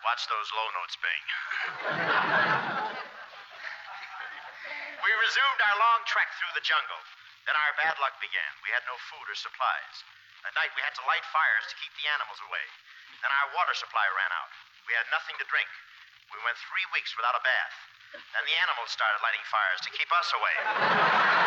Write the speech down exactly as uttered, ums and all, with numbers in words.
Watch those low notes, Bing. We resumed our long trek through the jungle. Then our bad luck began. We had no food or supplies. At night, we had to light fires to keep the animals away. Then our water supply ran out. We had nothing to drink. We went three weeks without a bath. Then the animals started lighting fires to keep us away.